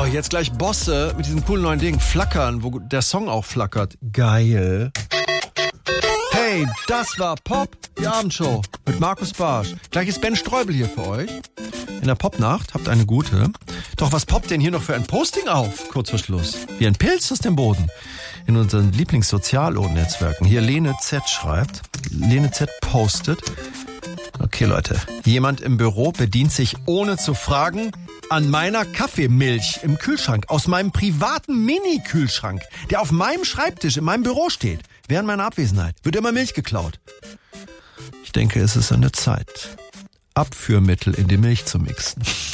jetzt gleich Bosse mit diesem coolen neuen Ding. Flackern, wo der Song auch flackert. Geil. Hey, das war Pop, die Abendshow mit Markus Barsch. Gleich ist Ben Streubel hier für euch. In der Popnacht, habt eine gute. Doch was poppt denn hier noch für ein Posting auf? Kurz vor Schluss. Wie ein Pilz aus dem Boden. In unseren Lieblingssozialnetzwerken. Hier Lene Z schreibt. Lene Z postet. Okay, Leute. Jemand im Büro bedient sich ohne zu fragen an meiner Kaffeemilch im Kühlschrank. Aus meinem privaten Mini-Kühlschrank, der auf meinem Schreibtisch in meinem Büro steht. Während meiner Abwesenheit wird immer Milch geklaut. Ich denke, es ist an der Zeit, Abführmittel in die Milch zu mixen.